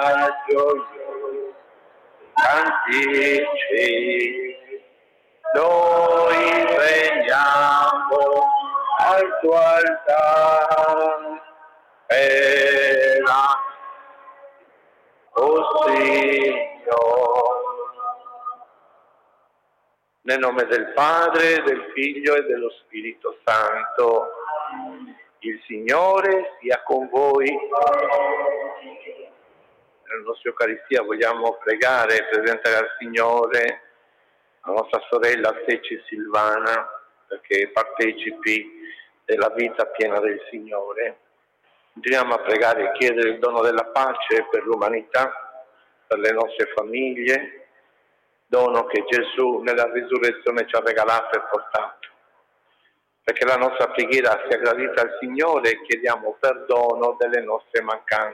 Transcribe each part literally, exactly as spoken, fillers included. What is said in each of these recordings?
gioiosi cantici, noi veniamo al tuo altare per la oh Signore. Nel nome del Padre, del Figlio e dello Spirito Santo. Il Signore sia con voi. Nella nostra Eucaristia vogliamo pregare e presentare al Signore la nostra sorella Steci Silvana, perché partecipi della vita piena del Signore. Continuiamo a pregare e chiedere il dono della pace per l'umanità, per le nostre famiglie, dono che Gesù nella risurrezione ci ha regalato e portato. Perché la nostra preghiera sia gradita al Signore e chiediamo perdono delle nostre mancanze.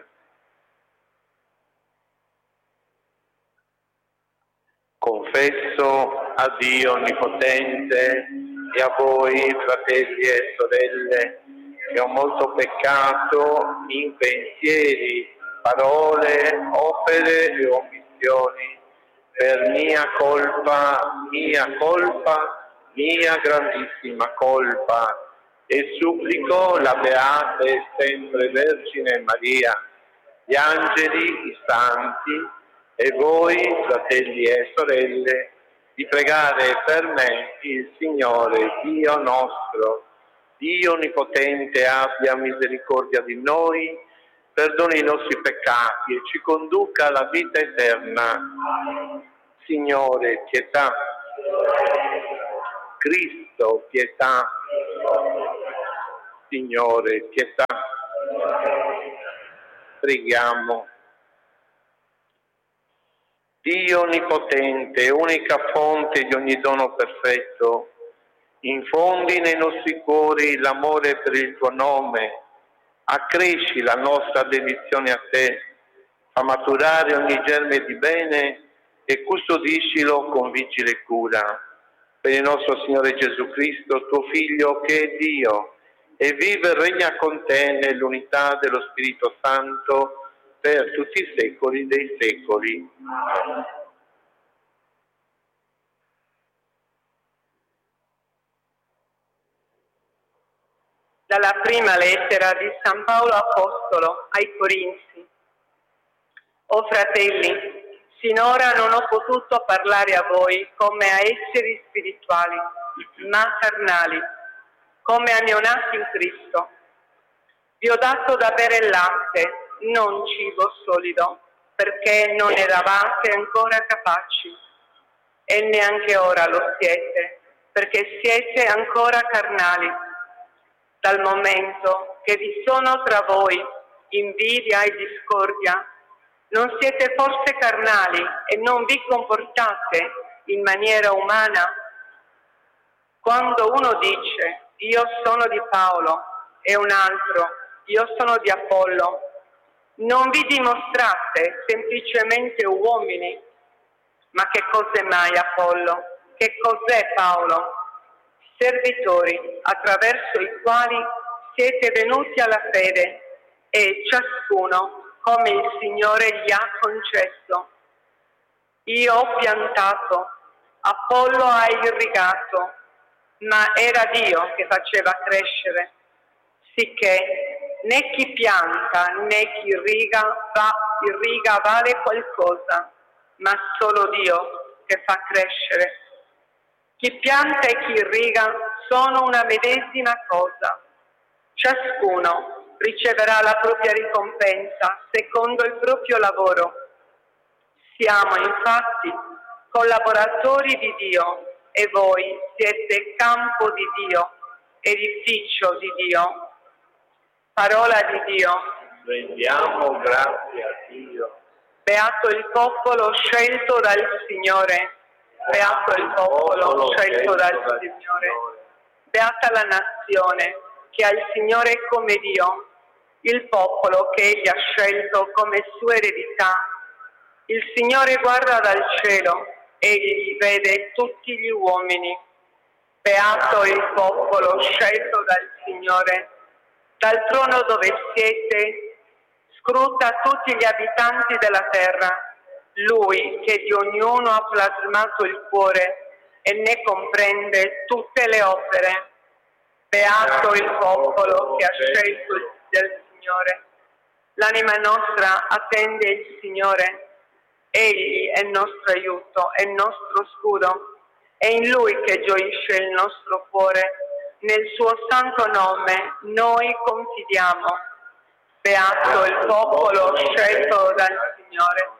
Confesso a Dio Onnipotente e a voi, fratelli e sorelle, che ho molto peccato in pensieri, parole, opere e omissioni, per mia colpa, mia colpa, mia grandissima colpa, e supplico la Beata e sempre Vergine Maria, gli angeli, i santi e voi, fratelli e sorelle, di pregare per me il Signore Dio nostro. Dio Onnipotente abbia misericordia di noi, perdoni i nostri peccati e ci conduca alla vita eterna. Signore, pietà. Cristo, pietà. Signore, pietà. Preghiamo. Dio Onnipotente, unica fonte di ogni dono perfetto, infondi nei nostri cuori l'amore per il tuo nome, accresci la nostra dedizione a te, fa maturare ogni germe di bene e custodiscilo con vigile cura. Per il nostro Signore Gesù Cristo, tuo Figlio, che è Dio, e vive e regna con te nell'unità dello Spirito Santo per tutti i secoli dei secoli. Dalla prima lettera di San Paolo Apostolo ai Corinzi. O fratelli, sinora non ho potuto parlare a voi come a esseri spirituali, ma carnali, come a neonati in Cristo. Vi ho dato da bere il latte, non cibo solido, perché non eravate ancora capaci, e neanche ora lo siete, perché siete ancora carnali. Dal momento che vi sono tra voi invidia e discordia, non siete forse carnali e non vi comportate in maniera umana? Quando uno dice io sono di Paolo e un altro io sono di Apollo, non vi dimostrate semplicemente uomini? Ma che cos'è mai Apollo? Che cos'è Paolo? Servitori attraverso i quali siete venuti alla fede e ciascuno come il Signore gli ha concesso. Io ho piantato, Apollo ha irrigato, ma era Dio che faceva crescere, sicché né chi pianta né chi irriga, va, irriga vale qualcosa, ma solo Dio che fa crescere. Chi pianta e chi irriga sono una medesima cosa. Ciascuno riceverà la propria ricompensa secondo il proprio lavoro. Siamo infatti collaboratori di Dio e voi siete campo di Dio, edificio di Dio. Parola di Dio. Rendiamo grazie a Dio. Beato il popolo scelto dal Signore. Beato il popolo scelto dal Signore. Beata la nazione che ha il Signore come Dio, il popolo che Egli ha scelto come sua eredità. Il Signore guarda dal cielo, Egli vede tutti gli uomini. Beato il popolo scelto dal Signore, dal trono dove siete, scruta tutti gli abitanti della terra, Lui che di ognuno ha plasmato il cuore e ne comprende tutte le opere. Beato il popolo che ha scelto del Signore. L'anima nostra attende il Signore. Egli è il nostro aiuto, è il nostro scudo. È in Lui che gioisce il nostro cuore. Nel suo santo nome noi confidiamo. Beato il popolo scelto dal Signore.